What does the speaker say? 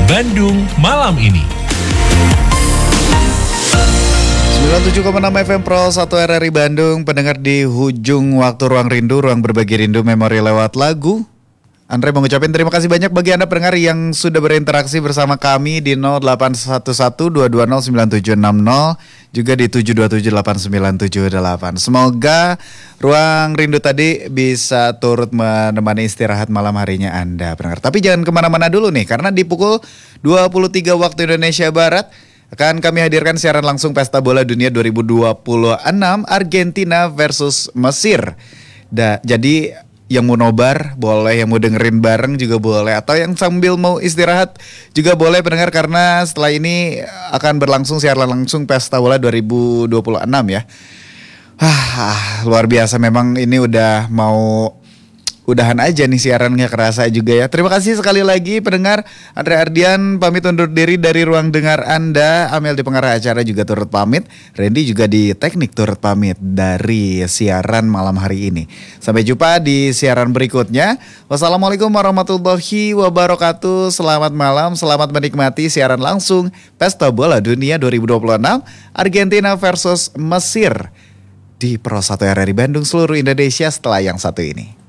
Bandung malam ini. 97,6 FM Pro 1 RRI Bandung. Pendengar di hujung waktu Ruang Rindu, ruang berbagi rindu memori lewat lagu. Andre mengucapkan terima kasih banyak bagi Anda pendengar yang sudah berinteraksi bersama kami di 0811-220-9760, juga di 727-8978. Semoga Ruang Rindu tadi bisa turut menemani istirahat malam harinya Anda pendengar. Tapi jangan kemana-mana dulu nih, karena di pukul 23 waktu Indonesia Barat akan kami hadirkan siaran langsung Pesta Bola Dunia 2026 Argentina versus Mesir. Jadi yang mau nobar boleh, yang mau dengerin bareng juga boleh, atau yang sambil mau istirahat juga boleh pendengar, karena setelah ini akan berlangsung siaran langsung Pesta Bola 2026 ya. Luar biasa, memang ini udah mau udahan aja nih siaran, gak kerasa juga ya. Terima kasih sekali lagi pendengar. Andre Ardian pamit undur diri dari ruang dengar Anda. Amel di pengarah acara juga turut pamit. Randy juga di teknik turut pamit dari siaran malam hari ini. Sampai jumpa di siaran berikutnya. Wassalamualaikum warahmatullahi wabarakatuh. Selamat malam, selamat menikmati siaran langsung Pesta Bola Dunia 2026 Argentina versus Mesir di Pro 1 RRI Bandung seluruh Indonesia setelah yang satu ini.